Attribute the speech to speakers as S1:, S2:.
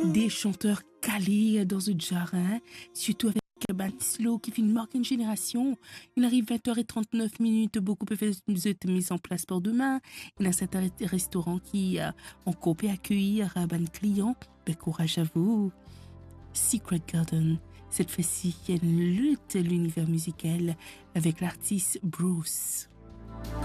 S1: des chanteurs calés dans ce genre, hein, surtout avec Ban Slow qui fait une marque une génération. Il arrive 20h39, beaucoup peuvent être mis en place pour demain. Il y a certains restaurants qui ont coupé accueillir ban clients. Ben, courage à vous. Secret Garden, cette fois-ci, elle lutte l'univers musical avec l'artiste Bruce.